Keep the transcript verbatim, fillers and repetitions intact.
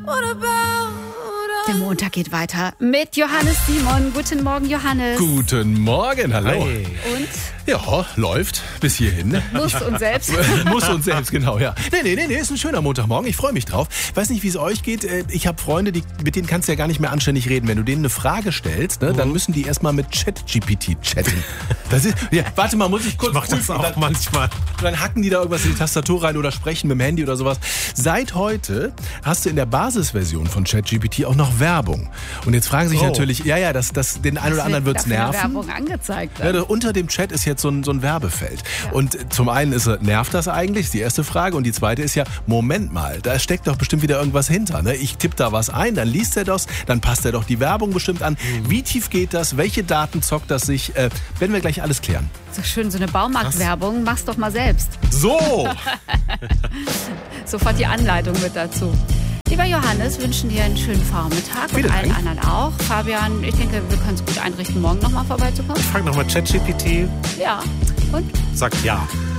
Der Montag geht weiter mit Johannes Simon. Guten Morgen, Johannes. Guten Morgen, hallo. Hi. Und? Ja, läuft bis hierhin. Muss und selbst. Muss und selbst, genau, ja. Nee, nee, nee, nee, ist ein schöner Montagmorgen. Ich freue mich drauf. Weiß nicht, wie es euch geht. Ich habe Freunde, die, mit denen kannst du ja gar nicht mehr anständig reden. Wenn du denen eine Frage stellst, ne, mhm. dann müssen die erstmal mit ChatGPT chatten. Das ist, ja, warte mal, muss ich kurz... Ich mach das auch dann, manchmal. Dann hacken die da irgendwas in die Tastatur rein oder sprechen mit dem Handy oder sowas. Seit heute hast du in der Basisversion von ChatGPT auch noch Werbung. Und jetzt fragen sich oh. natürlich, ja, ja, das, das, den einen oder anderen wird's nerven. Werbung angezeigt. Ja, unter dem Chat ist jetzt so ein, so ein Werbefeld. Ja. Und zum einen ist, nervt das eigentlich, ist die erste Frage. Und die zweite ist ja, Moment mal, da steckt doch bestimmt wieder irgendwas hinter. Ne? Ich tippe da was ein, dann liest er das, dann passt er doch die Werbung bestimmt an. Mhm. Wie tief geht das? Welche Daten zockt das sich? Äh, werden wir gleich alles klären. So schön, so eine Baumarktwerbung. Mach's doch mal selbst. So! Sofort die Anleitung mit dazu. Lieber Johannes, wünschen dir einen schönen Vormittag Vielen und allen Dank. anderen auch. Fabian, ich denke, wir können es gut einrichten, morgen nochmal vorbeizukommen. Ich frage nochmal ChatGPT. Ja. Und? Sagt ja.